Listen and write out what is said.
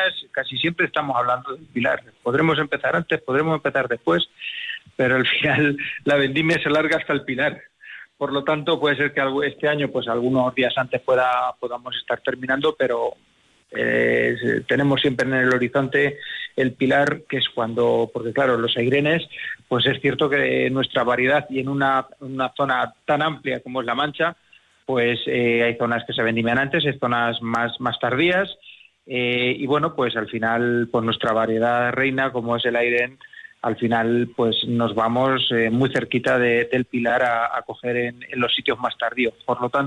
vendimias casi siempre estamos hablando del Pilar. Podremos empezar antes, podremos empezar después, pero al final la vendimia se larga hasta el Pilar. Por lo tanto, puede ser que este año, pues algunos días antes podamos estar terminando, pero tenemos siempre en el horizonte el Pilar, que es porque claro, los aigrenes, pues es cierto que nuestra variedad y en una zona tan amplia como es La Mancha, pues hay zonas que se vendimian antes, hay zonas más tardías, y bueno, pues al final, pues nuestra variedad reina, como es el airén, al final pues nos vamos muy cerquita del Pilar a coger en los sitios más tardíos. Por lo tanto,